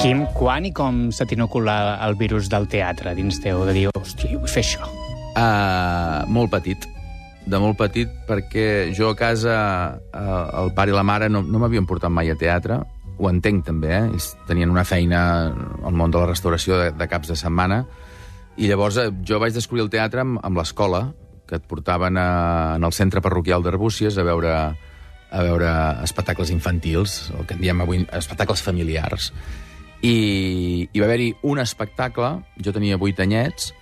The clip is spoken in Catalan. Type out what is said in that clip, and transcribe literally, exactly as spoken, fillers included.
Quim, quan i com se t'inocula el virus del teatre dins teu? De dir, hòstia, vull fer això. Uh, molt petit. De molt petit, perquè jo a casa, uh, el pare i la mare no, no m'havien portat mai a teatre. Ho entenc, també, eh? Ells tenien una feina al món de la restauració de, de caps de setmana. I llavors eh, jo vaig descobrir el teatre amb, amb l'escola, que et portaven a, en el centre parroquial d'Arbúcies a veure, a veure espectacles infantils, el que en diem avui espectacles familiars. I hi va haver-hi un espectacle, jo tenia vuit anyets,